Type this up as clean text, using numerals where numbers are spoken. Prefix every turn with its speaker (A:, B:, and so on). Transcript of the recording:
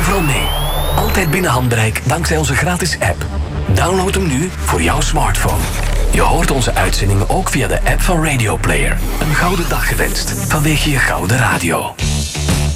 A: overal mee. Altijd binnen handbereik dankzij onze gratis app. Download hem nu voor jouw smartphone. Je hoort onze uitzendingen ook via de app van Radio Player. Een gouden dag gewenst vanwege je gouden radio.